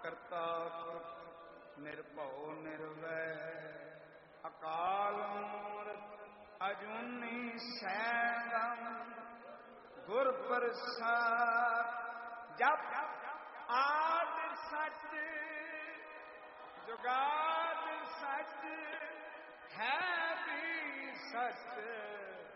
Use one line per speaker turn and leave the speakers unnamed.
ਕਰਤਾ ਪੁਰਖ ਨਿਰਭਉ ਨਿਰਵੈਰ ਅਕਾਲ ਮੂਰਤਿ ਅਜੂਨੀ ਸੈਭੰ ਗੁਰ ਪ੍ਰਸਾਦਿ। ਜਪ ਆਦਿ ਸਚ ਜੁਗਾਦਿ ਸਚ ਹੈ ਵੀ ਸਚ